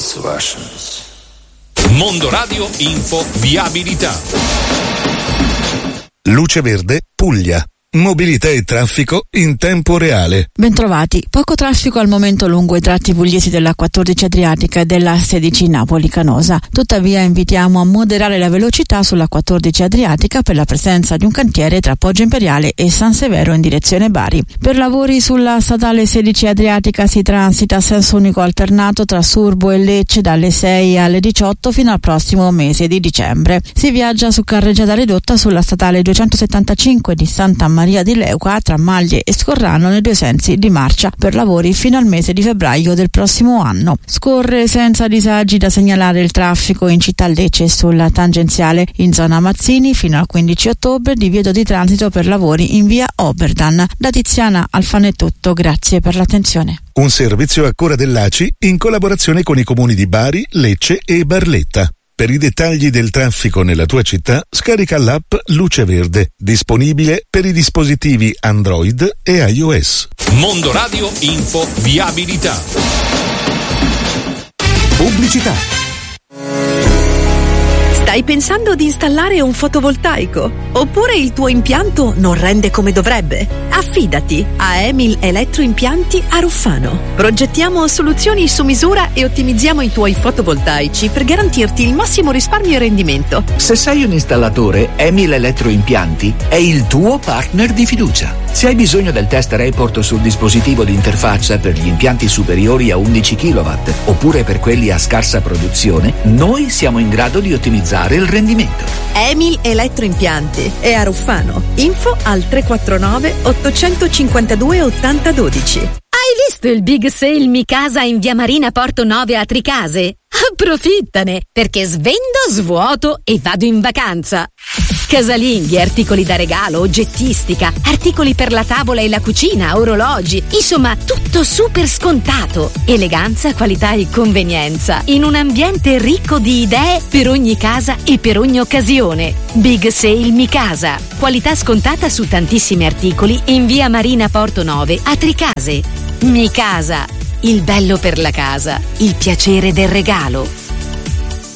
was Russians. Mondo Radio Info Viabilità. Luce Verde Puglia. Mobilità e traffico in tempo reale. Bentrovati. Poco traffico al momento lungo i tratti pugliesi della 14 Adriatica e della 16 Napoli-Canosa. Tuttavia invitiamo a moderare la velocità sulla 14 Adriatica per la presenza di un cantiere tra Poggio Imperiale e San Severo in direzione Bari. Per lavori sulla statale 16 Adriatica si transita a senso unico alternato tra Surbo e Lecce dalle 6 alle 18 fino al prossimo mese di dicembre. Si viaggia su carreggiata ridotta sulla statale 275 di Santa Maria di Leuca tra Maglie e Scorrano nei due sensi di marcia per lavori fino al mese di febbraio del prossimo anno. Scorre senza disagi da segnalare il traffico in città Lecce sulla tangenziale in zona Mazzini fino al 15 ottobre, divieto di transito per lavori in via Oberdan. Da Tiziana Alfano è tutto, grazie per l'attenzione. Un servizio a cura dell'ACI in collaborazione con i comuni di Bari, Lecce e Barletta. Per i dettagli del traffico nella tua città, scarica l'app Luce Verde, disponibile per i dispositivi Android e iOS. Mondo Radio Info Viabilità. Pubblicità. Stai pensando di installare un fotovoltaico? Oppure il tuo impianto non rende come dovrebbe? Affidati a Emil Elettroimpianti a Ruffano. Progettiamo soluzioni su misura e ottimizziamo i tuoi fotovoltaici per garantirti il massimo risparmio e rendimento. Se sei un installatore, Emil Elettroimpianti è il tuo partner di fiducia. Se hai bisogno del test report sul dispositivo di interfaccia per gli impianti superiori a 11 kW oppure per quelli a scarsa produzione, noi siamo in grado di ottimizzare il rendimento. Emil Elettroimpianti è a Ruffano. Info al 349 852 8012. Hai visto il Big Sale Mi Casa in via Marina Porto 9 a Tricase? Approfittane, perché svendo, svuoto e vado in vacanza. Casalinghi, articoli da regalo, oggettistica, articoli per la tavola e la cucina, orologi, insomma tutto super scontato. Eleganza, qualità e convenienza in un ambiente ricco di idee per ogni casa e per ogni occasione. Big Sale Mi Casa, qualità scontata su tantissimi articoli in via Marina Porto 9 a Tricase. Mi Casa, il bello per la casa, il piacere del regalo.